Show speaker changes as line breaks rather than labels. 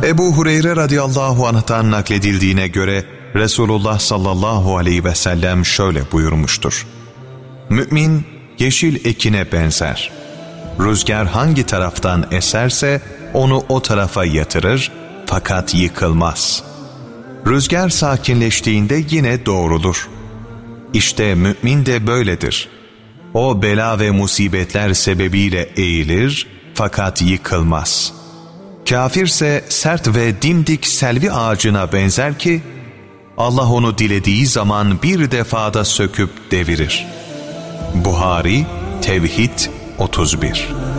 Ebu Hureyre radıyallahu anh'tan nakledildiğine göre Resulullah sallallahu aleyhi ve sellem şöyle buyurmuştur: Mümin yeşil ekine benzer. Rüzgar hangi taraftan eserse onu o tarafa yatırır fakat yıkılmaz. Rüzgar sakinleştiğinde yine doğrulur. İşte mümin de böyledir. O bela ve musibetler sebebiyle eğilir fakat yıkılmaz. Kafirse sert ve dimdik selvi ağacına benzer ki Allah onu dilediği zaman bir defada söküp devirir. Buhari Tevhid 31.